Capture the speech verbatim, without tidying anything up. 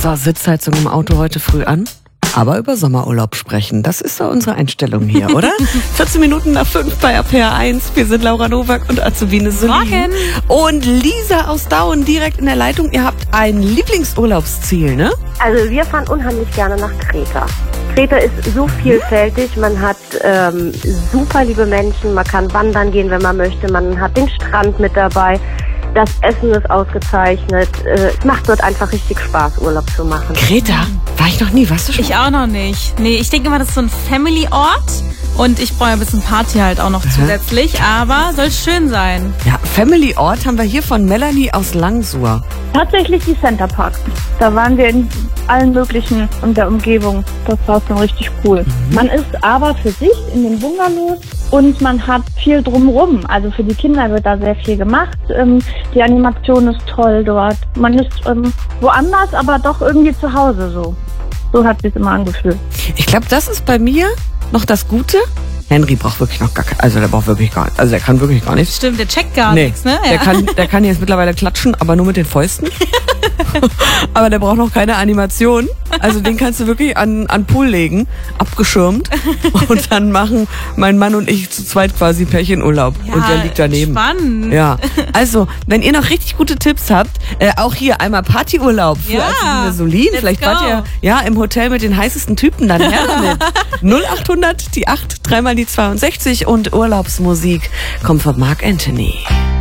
So, Sitzheizung im Auto heute früh an. Aber über Sommerurlaub sprechen, das ist doch unsere Einstellung hier, oder? vierzehn Minuten nach fünf bei R P R eins. Wir sind Laura Nowak und Azubine Solin. Und Lisa aus Dauen direkt in der Leitung. Ihr habt ein Lieblingsurlaubsziel, ne? Also wir fahren unheimlich gerne nach Kreta. Kreta ist so vielfältig, man hat ähm, super liebe Menschen, man kann wandern gehen, wenn man möchte, man hat den Strand mit dabei. Das Essen ist ausgezeichnet. Es macht dort einfach richtig Spaß, Urlaub zu machen. Kreta? War ich noch nie, warst du schon? Ich auch noch nicht. Nee, ich denke immer, das ist so ein Family-Ort. Und ich brauche ein bisschen Party halt auch noch Aha. zusätzlich. Aber soll schön sein. Ja, Family-Ort haben wir hier von Melanie aus Langsur. Tatsächlich die Center Park. Da waren wir in allen möglichen in der Umgebung. Das war schon richtig cool. Mhm. Man ist aber für sich in den Bungalows und man hat viel drumherum. Also für die Kinder wird da sehr viel gemacht. Ähm, die Animation ist toll dort. Man ist ähm, woanders, aber doch irgendwie zu Hause so. So hat sich immer angefühlt. Ich glaube, das ist bei mir noch das Gute. Henry braucht wirklich noch gar kein, also der braucht wirklich gar nichts. Also der kann wirklich gar nichts. Stimmt, der checkt gar nee, nichts, ne? Ja. Der kann, der kann jetzt mittlerweile klatschen, aber nur mit den Fäusten. Aber der braucht noch keine Animation. Also den kannst du wirklich an, an Pool legen, abgeschirmt. Und dann machen mein Mann und ich zu zweit quasi Pärchenurlaub. Ja, und der liegt daneben. Spannend. Ja. Also, wenn ihr noch richtig gute Tipps habt, äh, auch hier einmal Partyurlaub für Ja, Azubine Solin. Vielleicht go. wart ihr ja im Hotel mit den heißesten Typen, dann her damit. null achthundert, die acht, dreimal die zweiundsechzig und Urlaubsmusik kommt von Marc Anthony.